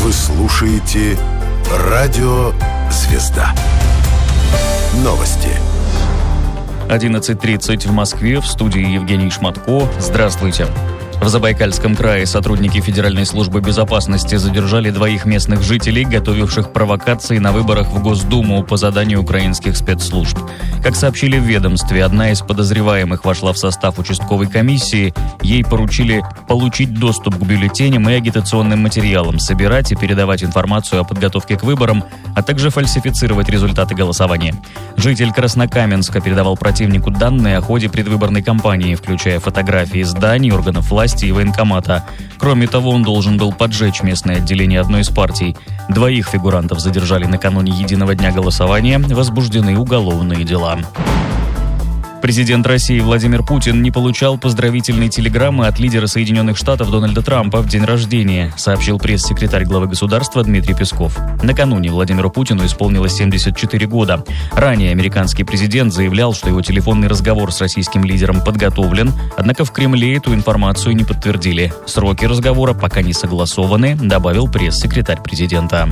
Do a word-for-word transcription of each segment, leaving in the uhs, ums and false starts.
Вы слушаете «Радио Звезда». Новости. одиннадцать тридцать в Москве, в студии Евгений Шматко. Здравствуйте. В Забайкальском крае сотрудники Федеральной службы безопасности задержали двоих местных жителей, готовивших провокации на выборах в Госдуму по заданию украинских спецслужб. Как сообщили в ведомстве, одна из подозреваемых вошла в состав участковой комиссии. Ей поручили получить доступ к бюллетеням и агитационным материалам, собирать и передавать информацию о подготовке к выборам, а также фальсифицировать результаты голосования. Житель Краснокаменска передавал противнику данные о ходе предвыборной кампании, включая фотографии зданий, органов власти и военкомата. Кроме того, он должен был поджечь местное отделение одной из партий. Двоих фигурантов задержали накануне единого дня голосования, возбуждены уголовные дела. Президент России Владимир Путин не получал поздравительной телеграммы от лидера Соединенных Штатов Дональда Трампа в день рождения, сообщил пресс-секретарь главы государства Дмитрий Песков. Накануне Владимиру Путину исполнилось семьдесят четыре года. Ранее американский президент заявлял, что его телефонный разговор с российским лидером подготовлен, однако в Кремле эту информацию не подтвердили. Сроки разговора пока не согласованы, добавил пресс-секретарь президента.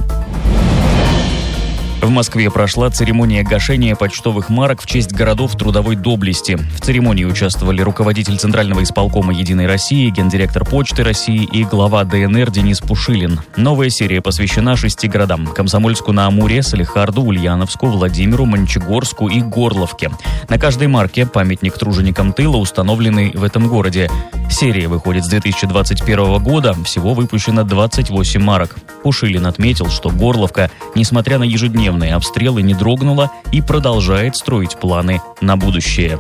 В Москве прошла церемония гашения почтовых марок в честь городов трудовой доблести. В церемонии участвовали руководитель Центрального исполкома «Единой России», гендиректор Почты России и глава ДНР Денис Пушилин. Новая серия посвящена шести городам – Комсомольску-на-Амуре, Салехарду, Ульяновску, Владимиру, Мончегорску и Горловке. На каждой марке памятник труженикам тыла, установленный в этом городе. Серия выходит с две тысячи двадцать первого года, всего выпущено двадцать восемь марок. Пушилин отметил, что Горловка, несмотря на ежедневные обстрелы, не дрогнула и продолжает строить планы на будущее.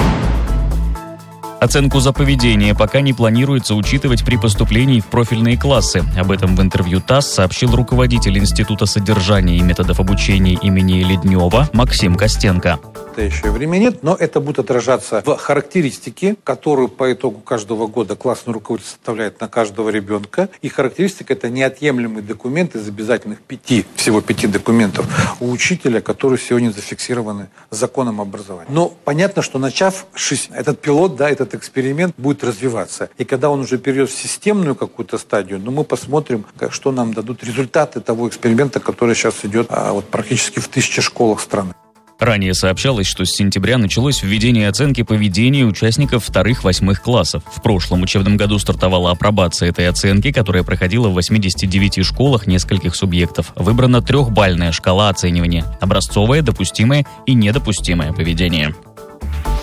Оценку за поведение пока не планируется учитывать при поступлении в профильные классы. Об этом в интервью ТАСС сообщил руководитель Института содержания и методов обучения имени Леднева Максим Костенко. В настоящее время нет, но это будет отражаться в характеристике, которую по итогу каждого года классный руководитель составляет на каждого ребенка. И характеристика – это неотъемлемый документ из обязательных пяти, всего пяти документов у учителя, которые сегодня зафиксированы законом образования. Но понятно, что начав этот пилот, да, этот эксперимент будет развиваться. И когда он уже перейдет в системную какую-то стадию, ну, мы посмотрим, что нам дадут результаты того эксперимента, который сейчас идет а, вот, практически в тысячи школах страны. Ранее сообщалось, что с сентября началось введение оценки поведения участников вторых-восьмых классов. В прошлом учебном году стартовала апробация этой оценки, которая проходила в восьмидесяти девяти школах нескольких субъектов. Выбрана трехбальная шкала оценивания – образцовое, допустимое и недопустимое поведение.